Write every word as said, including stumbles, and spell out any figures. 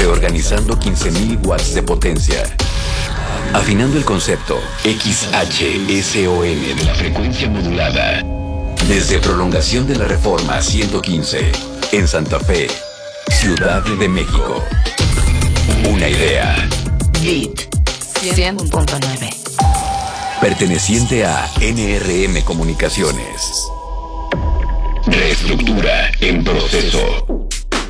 reorganizando quince mil watts de potencia. Afinando el concepto X H S O N de la frecuencia modulada. Desde Prolongación de la Reforma ciento quince, en Santa Fe, Ciudad de México. Una idea. Beat cien punto nueve. Perteneciente a N R M Comunicaciones. Reestructura en proceso.